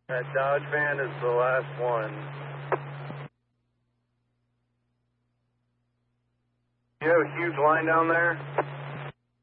That Dodge van is the last one. You have a huge line down there?